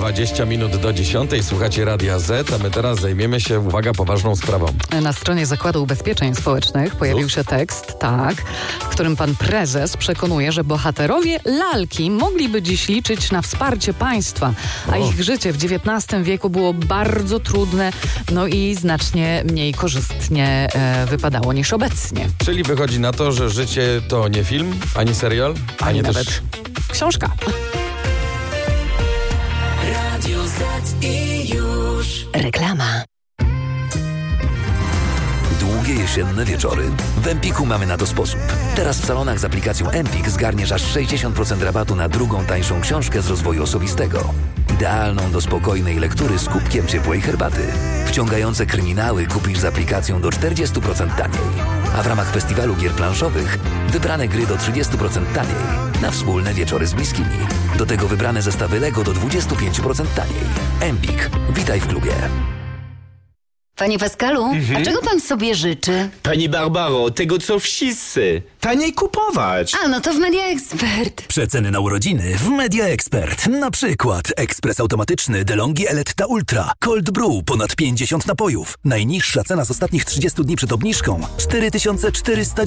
20 minut do 10. Słuchacie Radia Z, a my teraz zajmiemy się, uwaga, poważną sprawą. Na stronie Zakładu Ubezpieczeń Społecznych pojawił się tekst, w którym pan prezes przekonuje, że bohaterowie lalki mogliby dziś liczyć na wsparcie państwa, a ich życie w XIX wieku było bardzo trudne, no i znacznie mniej korzystnie wypadało niż obecnie. Czyli wychodzi na to, że życie to nie film, ani serial, ani nawet też książka. Radio Z i już. Reklama. Długie jesienne wieczory? W Empiku mamy na to sposób. Teraz w salonach z aplikacją Empik zgarniesz aż 60% rabatu na drugą tańszą książkę z rozwoju osobistego. Idealną do spokojnej lektury z kubkiem ciepłej herbaty. Wciągające kryminały kupisz z aplikacją do 40% taniej. A w ramach festiwalu gier planszowych wybrane gry do 30% taniej. Na wspólne wieczory z bliskimi. Do tego wybrane zestawy Lego do 25% taniej. Empik. Witaj w klubie. Panie Pascalu, a czego pan sobie życzy? Pani Barbaro, tego co wszyscy. Taniej kupować. A, no to w Media Expert. Przeceny na urodziny w Media Expert. Na przykład ekspres automatyczny DeLonghi Eletta Ultra, Cold Brew, ponad 50 napojów. Najniższa cena z ostatnich 30 dni przed obniżką 4490